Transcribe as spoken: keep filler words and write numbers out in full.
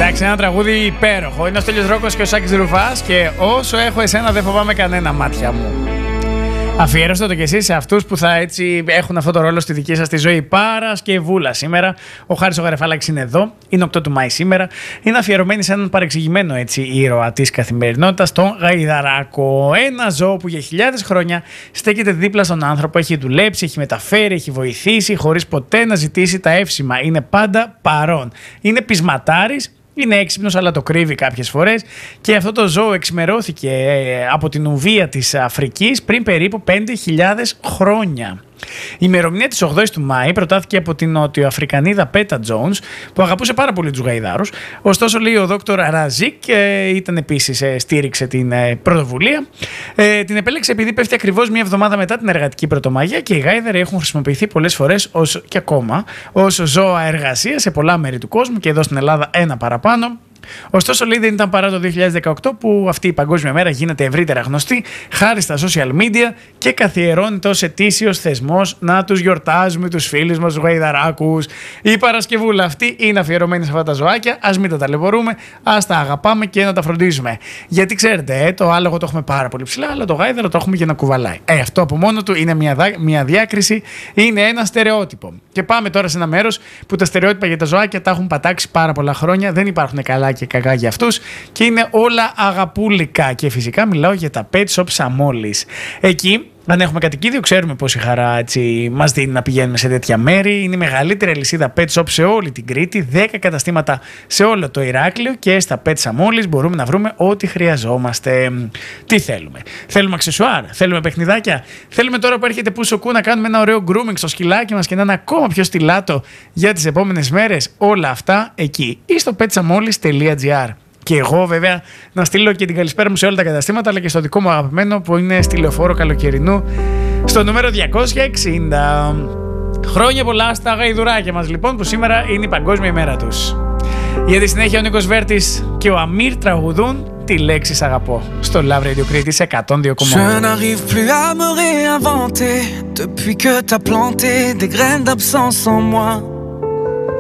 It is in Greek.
Εντάξει, ένα τραγούδι υπέροχο. Είναι ο Στέλιος Ρόκος και ο Σάκης Ρουφάς και όσο έχω εσένα δεν φοβάμαι κανένα, μάτια μου. Αφιέρωστε το κι εσείς σε αυτούς που θα έτσι έχουν αυτό το ρόλο στη δική σας τη ζωή. Παρασκευούλα σήμερα. Ο Χάρης ο Γαρεφάλαξης είναι εδώ. Είναι οκτώ του Μάη σήμερα. Είναι αφιερωμένη σε έναν παρεξηγημένο έτσι ήρωα της καθημερινότητας, τον Γαϊδαράκο. Ένα ζώο που για χιλιάδες χρόνια στέκεται δίπλα στον άνθρωπο. Έχει δουλέψει, έχει μεταφέρει, έχει βοηθήσει, χωρίς ποτέ να ζητήσει τα εύσημα. Είναι πάντα παρόν. Είναι πεισματάρης. Είναι έξυπνος, αλλά το κρύβει κάποιες φορές. Και αυτό το ζώο εξημερώθηκε από την Ουβία της Αφρικής πριν περίπου πέντε χιλιάδες χρόνια. Η ημερομηνία της ογδόης του Μάη προτάθηκε από την Νοτιοαφρικανίδα Πέτα Τζόουνς, που αγαπούσε πάρα πολύ τους γαϊδάρους. Ωστόσο, λέει ο δόκτωρ Ραζίκ, ε, ήταν επίσης, ε, στήριξε την ε, πρωτοβουλία. Ε, την επέλεξε επειδή πέφτει ακριβώς μία εβδομάδα μετά την εργατική πρωτομαγιά και οι γάιδαροι έχουν χρησιμοποιηθεί πολλές φορές ως, και ακόμα ως ζώα εργασίας σε πολλά μέρη του κόσμου και εδώ στην Ελλάδα ένα παραπάνω. Ωστόσο, λέει, δεν ήταν παρά το δύο χιλιάδες δεκαοκτώ που αυτή η Παγκόσμια Μέρα γίνεται ευρύτερα γνωστή χάρη στα social media και καθιερώνεται ως ετήσιος θεσμός να τους γιορτάζουμε τους φίλους μας, τους γαϊδαράκους. Η Παρασκευούλα αυτή είναι αφιερωμένη σε αυτά τα ζωάκια. Ας μην τα ταλαιπωρούμε, ας τα αγαπάμε και να τα φροντίζουμε. Γιατί ξέρετε, ε, το άλογο το έχουμε πάρα πολύ ψηλά, αλλά το γάιδαρο το έχουμε για να κουβαλάει. Ε, αυτό από μόνο του είναι μια, δά, μια διάκριση, είναι ένα στερεότυπο. Και πάμε τώρα σε ένα μέρος που τα στερεότυπα για τα ζωάκια τα έχουν πατάξει πάρα πολλά χρόνια, δεν υπάρχουν καλά και κακά για αυτούς και είναι όλα αγαπούλικα. Και φυσικά μιλάω για τα Pet Shop Σαμόλης. Εκεί, αν έχουμε κατοικίδιο, ξέρουμε πόση χαρά έτσι μας δίνει να πηγαίνουμε σε τέτοια μέρη. Είναι η μεγαλύτερη αλυσίδα Pet Shop σε όλη την Κρήτη, δέκα καταστήματα σε όλο το Ηράκλειο και στα Pet Σαμόλης μπορούμε να βρούμε ό,τι χρειαζόμαστε. Τι θέλουμε? Θέλουμε αξεσουάρ, θέλουμε παιχνιδάκια, θέλουμε τώρα που έρχεται πούσο κου να κάνουμε ένα ωραίο grooming στο σκυλάκι μας και να είναι ακόμα πιο στυλάτο για τις επόμενες μέρες. Όλα αυτά εκεί ή στο pet samolis τελεία gr. Και εγώ βέβαια να στείλω και την καλησπέρα μου σε όλα τα καταστήματα, αλλά και στο δικό μου αγαπημένο που είναι στη Λεωφόρο Καλοκαιρινού στο νούμερο διακόσια εξήντα. Χρόνια πολλά στα γαϊδουράκια μας λοιπόν, που σήμερα είναι η Παγκόσμια ημέρα τους. Για τη συνέχεια ο Νίκος Βέρτης και ο Αμίρ τραγουδούν τη λέξη σ' αγαπώ στο Love Radio Κρήτης εκατόν δύο κόμμα οκτώ. Je n'arrive plus à me réinventer depuis que t'as planté des graines d'absence en moi.